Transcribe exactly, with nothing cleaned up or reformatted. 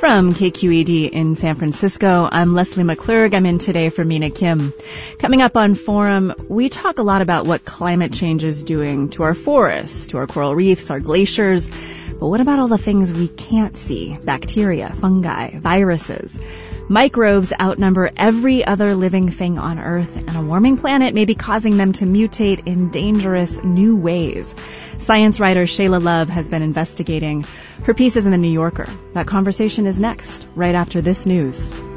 From K Q E D in San Francisco, I'm Leslie McClurg. I'm in today for Mina Kim. Coming up on Forum, we talk a lot about what climate change is doing to our forests, to our coral reefs, our glaciers. But what about all the things we can't see? Bacteria, fungi, viruses. Microbes outnumber every other living thing on Earth, and a warming planet may be causing them to mutate in dangerous new ways. Science writer Shayla Love has been investigating. Her piece is in The New Yorker. That conversation is next, right after this news.